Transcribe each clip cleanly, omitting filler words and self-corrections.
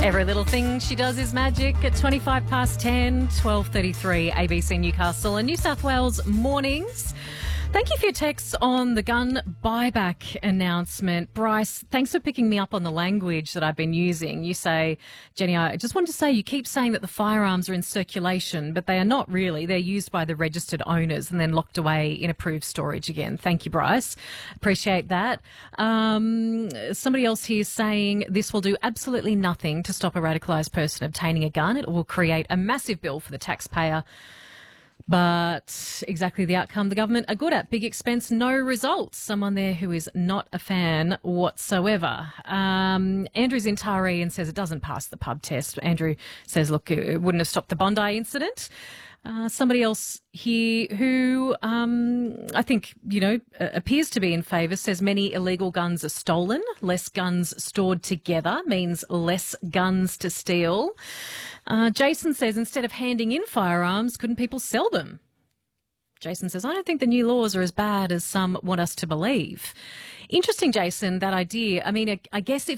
Every little thing she does is magic at 25 past 10, 12:33 ABC Newcastle and New South Wales mornings. Thank you for your texts on the gun buyback announcement. Bryce, thanks for picking me up on the language that I've been using. You say, Jenny, I just wanted to say you keep saying that the firearms are in circulation, but they are not really. They're used by the registered owners and then locked away in approved storage again. Thank you, Bryce. Appreciate that. Somebody else here is saying this will do absolutely nothing to stop a radicalised person obtaining a gun. It will create a massive bill for the taxpayer. But exactly the outcome the government are good at. Big expense, no results. Someone there who is not a fan whatsoever. Andrew's in Taree and says it doesn't pass the pub test. Andrew says, look, it wouldn't have stopped the Bondi incident. Somebody else here who I think, appears to be in favour says many illegal guns are stolen. Less guns stored together means less guns to steal. Jason says instead of handing in firearms, couldn't people sell them? Jason says, I don't think the new laws are as bad as some want us to believe. Interesting, Jason, that idea. I mean, I guess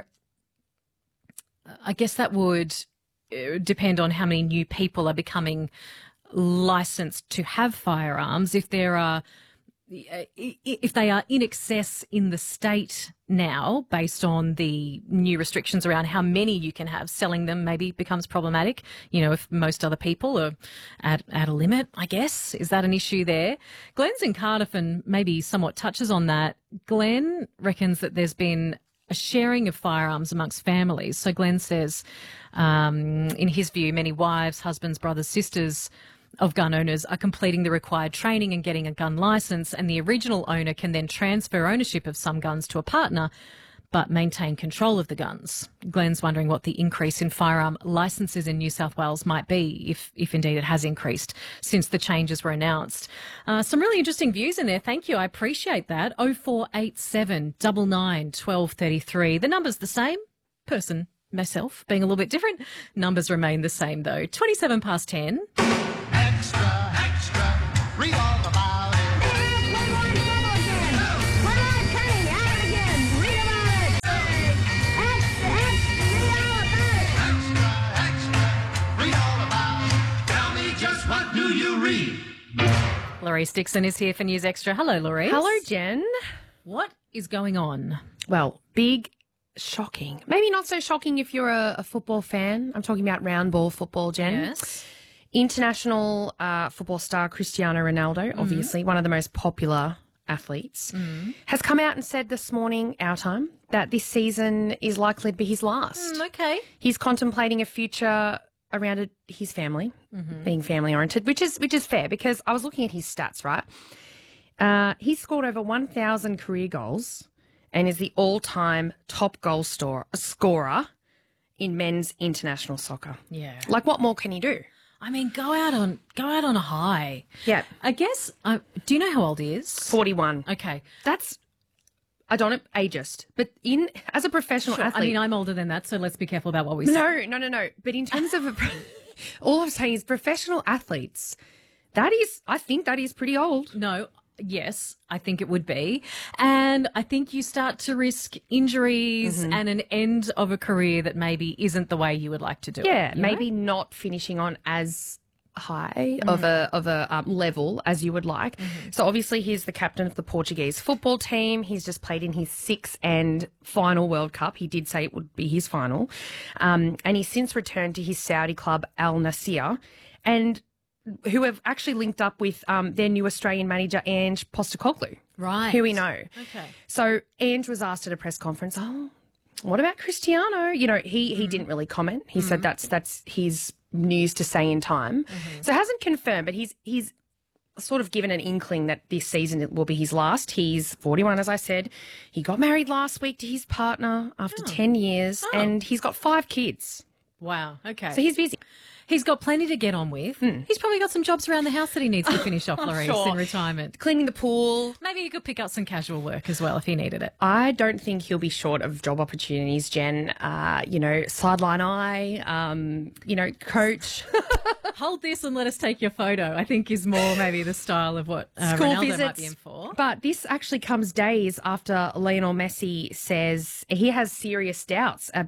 that would depend on how many new people are becoming licensed to have firearms. If they are in excess in the state now, based on the new restrictions around how many you can have, selling them maybe becomes problematic. If most other people are at a limit, I guess. Is that an issue there? Glenn's in Cardiff and maybe somewhat touches on that. Glenn reckons that there's been a sharing of firearms amongst families. So Glenn says, in his view, many wives, husbands, brothers, sisters of gun owners are completing the required training and getting a gun licence, and the original owner can then transfer ownership of some guns to a partner but maintain control of the guns. Glenn's wondering what the increase in firearm licences in New South Wales might be, if indeed it has increased since the changes were announced. Some really interesting views in there. Thank you. I appreciate that. 0487 99 1233. The number's the same. Person, myself, being a little bit different. Numbers remain the same, though. 27 past 10. Extra, extra, read all about it. What do you read? Laurice Dixon is here for News Extra. Hello, Laurice. Hello, Jen. What is going on? Well, big, shocking. Maybe not so shocking if you're a football fan. I'm talking about round ball football, Jen. Yes. International football star Cristiano Ronaldo, obviously one of the most popular athletes, has come out and said this morning, our time, that this season is likely to be his last. Okay. He's contemplating a future around his family, being family-oriented, which is fair because I was looking at his stats, right? He's scored over 1,000 career goals and is the all-time top goal scorer in men's international soccer. Yeah. Like, what more can he do? I mean, go out on a high. Yeah. I guess, do you know how old he is? 41. Okay. That's, I don't know, ageist. But as a professional Sure. athlete. I mean, I'm older than that, so let's be careful about what we say. No. But in terms of, all I'm saying is professional athletes, I think that is pretty old. No. Yes, I think it would be. And I think you start to risk injuries and an end of a career that maybe isn't the way you would like to do it. Yeah, you know? maybe not finishing on as high of a level as you would like. So obviously he's the captain of the Portuguese football team. He's just played in his 6th and final World Cup. He did say it would be his final. And he's since returned to his Saudi club Al Nassr, and who have actually linked up with their new Australian manager, Ange Postecoglou. Right. Who we know. Okay. So Ange was asked at a press conference, what about Cristiano? He didn't really comment. He said that's his news to say in time. So hasn't confirmed, but he's sort of given an inkling that this season it will be his last. He's 41, as I said. He got married last week to his partner after 10 years, and he's got 5 kids. Wow. Okay. So he's busy. He's got plenty to get on with. He's probably got some jobs around the house that he needs to finish off, Laurice, in retirement. Cleaning the pool. Maybe he could pick up some casual work as well if he needed it. I don't think he'll be short of job opportunities, Jen. Sideline eye, coach. Hold this and let us take your photo, I think is more maybe the style of what School Ronaldo visits. might be in for. But this actually comes days after Lionel Messi says he has serious doubts about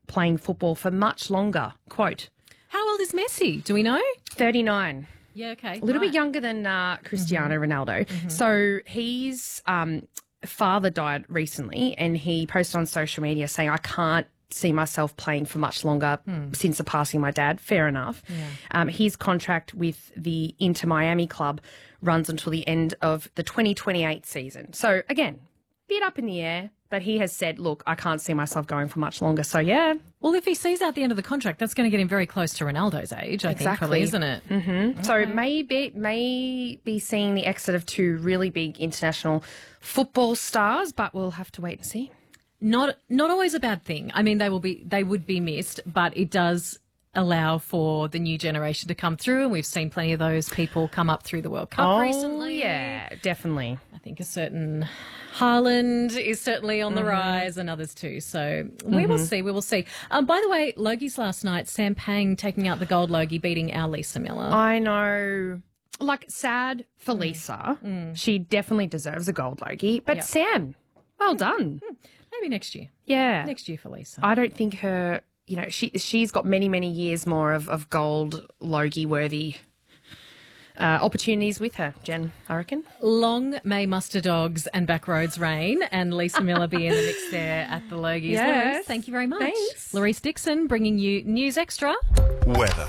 playing football for much longer. Quote, How old is Messi? Do we know? 39. Yeah, okay. A little bit younger than Cristiano Ronaldo. So his father died recently, and he posted on social media saying, I can't see myself playing for much longer since the passing of my dad. Fair enough. Yeah. His contract with the Inter Miami club runs until the end of the 2028 season. So again, bit up in the air, but he has said, look, I can't see myself going for much longer. So yeah. Well, if he sees out the end of the contract, that's going to get him very close to Ronaldo's age, I think, probably, isn't it? Mm-hmm. So may be seeing the exit of two really big international football stars, but we'll have to wait and see. Not always a bad thing. I mean, they would be missed, but it does allow for the new generation to come through, and we've seen plenty of those people come up through the World Cup recently. Yeah, definitely. I think a certain Haaland is certainly on the rise, and others too. So we will see. We will see. By the way, Logies last night, Sam Pang taking out the gold Logie, beating our Lisa Miller. I know. Like, sad for Lisa. She definitely deserves a gold Logie. But Sam, well done. Maybe next year. Yeah. Next year for Lisa. I don't think her, you know, she's got many, many years more of gold Logie-worthy opportunities with her, Jen, I reckon. Long may muster dogs and back roads reign, and Lisa Miller be in the mix there at the Logies. Yes. Louise, thank you very much. Thanks. Louise Dixon bringing you News Extra. Weather.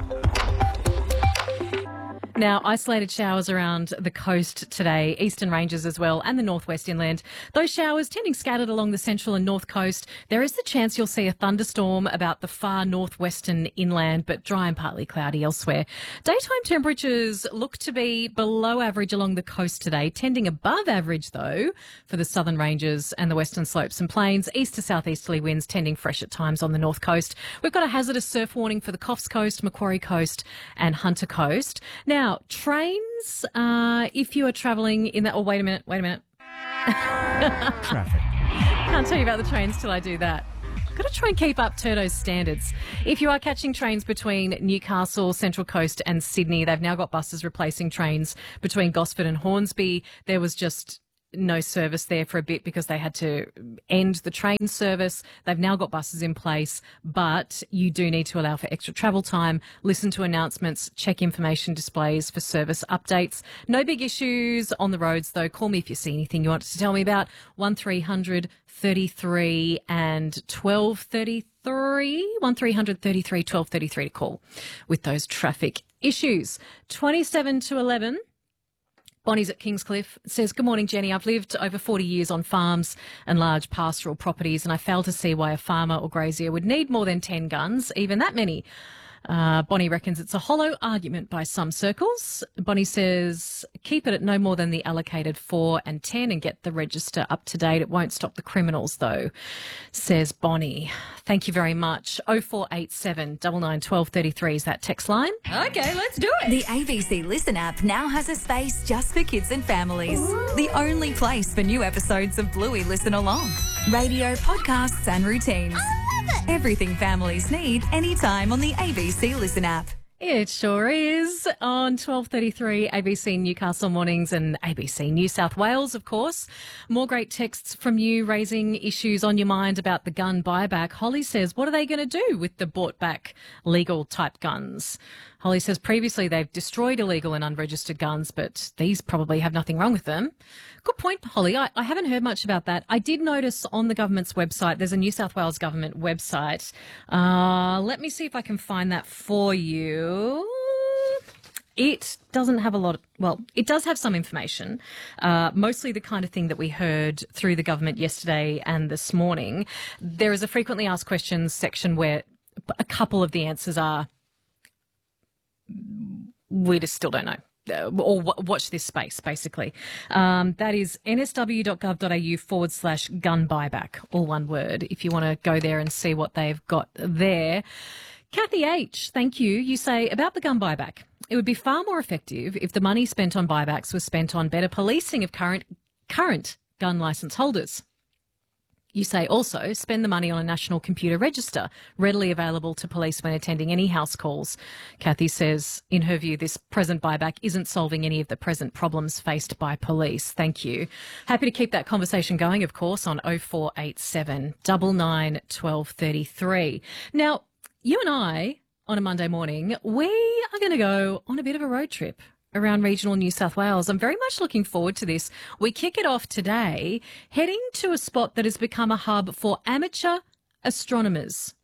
Now, isolated showers around the coast today, eastern ranges as well, and the northwest inland. Those showers tending scattered along the central and north coast. There is the chance you'll see a thunderstorm about the far northwestern inland, but dry and partly cloudy elsewhere. Daytime temperatures look to be below average along the coast today, tending above average, though, for the southern ranges and the western slopes and plains. East to southeasterly winds tending fresh at times on the north coast. We've got a hazardous surf warning for the Coffs Coast, Macquarie Coast and Hunter Coast. Now, trains, if you are travelling in that... Oh, wait a minute. Traffic. Can't tell you about the trains till I do that. Got to try and keep up Turdo's standards. If you are catching trains between Newcastle, Central Coast and Sydney, they've now got buses replacing trains between Gosford and Hornsby. There was just no service there for a bit because they had to end the train service. They've now got buses in place, but you do need to allow for extra travel time, listen to announcements, check information displays for service updates. No big issues on the roads, though. Call me if you see anything you want to tell me about. 1300 33 and 1233. 1300 33 1233 to call with those traffic issues. 27 to 11. Bonnie's at Kingscliff says, good morning, Jenny. I've lived over 40 years on farms and large pastoral properties, and I fail to see why a farmer or grazier would need more than 10 guns, even that many. Bonnie reckons it's a hollow argument by some circles. Bonnie says, keep it at no more than the allocated 4 and 10 and get the register up to date. It won't stop the criminals, though, says Bonnie. Thank you very much. 0487 99 1233 is that text line. Okay, let's do it. The ABC Listen app now has a space just for kids and families. The only place for new episodes of Bluey Listen Along. Radio, podcasts and routines. Everything families need anytime on the ABC Listen app. It sure is. On 12:33 ABC Newcastle Mornings and ABC New South Wales, of course. More great texts from you raising issues on your mind about the gun buyback. Holly says, what are they going to do with the bought back legal type guns? Holly says previously they've destroyed illegal and unregistered guns, but these probably have nothing wrong with them. Good point, Holly. I haven't heard much about that. I did notice on the government's website, there's a New South Wales government website. Let me see if I can find that for you. It doesn't have a lot it does have some information, mostly the kind of thing that we heard through the government yesterday and this morning. There is a frequently asked questions section where a couple of the answers are, we just still don't know. Or watch this space, basically. That is nsw.gov.au/gun buyback, all one word, if you want to go there and see what they've got there. Kathy H., thank you. You say, about the gun buyback, it would be far more effective if the money spent on buybacks was spent on better policing of current gun licence holders. You say also spend the money on a national computer register readily available to police when attending any house calls. Kathy says, in her view, this present buyback isn't solving any of the present problems faced by police. Thank you. Happy to keep that conversation going, of course, on 0487 99 1233. Now, you and I, on a Monday morning, we are going to go on a bit of a road trip around regional New South Wales. I'm very much looking forward to this. We kick it off today, heading to a spot that has become a hub for amateur astronomers.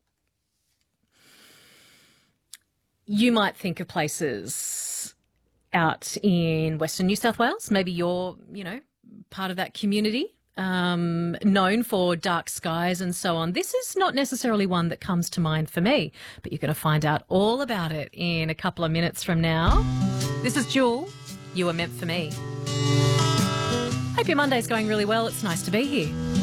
You might think of places out in Western New South Wales. Maybe you're, part of that community, known for dark skies and so on. This is not necessarily one that comes to mind for me, but you're going to find out all about it in a couple of minutes from now. This is Jewel. You were meant for me. Hope your Monday's going really well. It's nice to be here.